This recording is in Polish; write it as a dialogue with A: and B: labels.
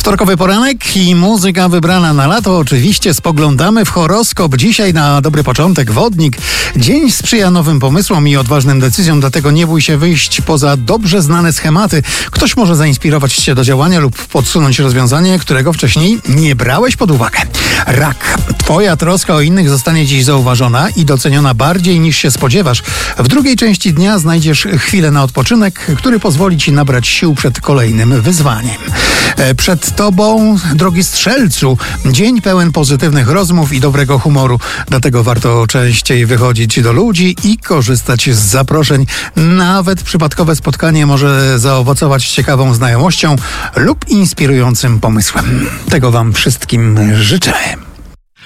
A: Wtorkowy poranek i muzyka wybrana na lato. Oczywiście spoglądamy w horoskop. Dzisiaj na dobry początek wodnik. Dzień sprzyja nowym pomysłom i odważnym decyzjom, dlatego nie bój się wyjść poza dobrze znane schematy. Ktoś może zainspirować cię do działania lub podsunąć rozwiązanie, którego wcześniej nie brałeś pod uwagę. Rak. Twoja troska o innych zostanie dziś zauważona i doceniona bardziej niż się spodziewasz. W drugiej części dnia znajdziesz chwilę na odpoczynek, który pozwoli ci nabrać sił przed kolejnym wyzwaniem. Przed tobą, drogi strzelcu, dzień pełen pozytywnych rozmów i dobrego humoru. Dlatego warto częściej wychodzić do ludzi i korzystać z zaproszeń. Nawet przypadkowe spotkanie może zaowocować ciekawą znajomością lub inspirującym pomysłem. Tego wam wszystkim życzę.